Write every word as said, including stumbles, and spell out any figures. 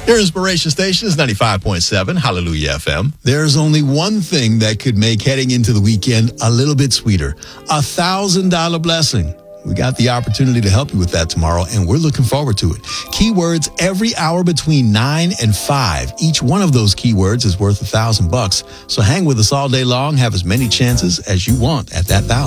Your inspiration station is ninety-five point seven Hallelujah F M. There's only one thing that could make heading into the weekend a little bit sweeter. A thousand dollar blessing. We got the opportunity to help you with that tomorrow, and we're looking forward to it. Keywords every hour between nine and five. Each one of those keywords is worth a thousand bucks. So hang with us all day long. Have as many chances as you want at that thousand.